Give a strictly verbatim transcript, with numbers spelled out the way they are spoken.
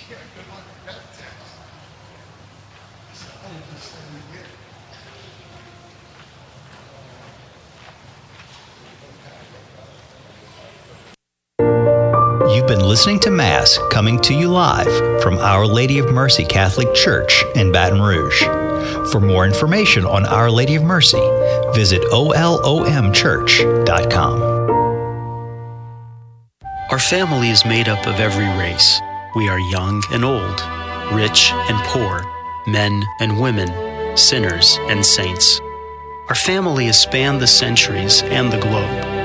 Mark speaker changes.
Speaker 1: You've been listening to Mass coming to you live from Our Lady of Mercy Catholic Church in Baton Rouge. For more information on Our Lady of Mercy, visit O L O M church dot com.
Speaker 2: Our family is made up of every race. We are young and old, rich and poor, men and women, sinners and saints. Our family has spanned the centuries and the globe.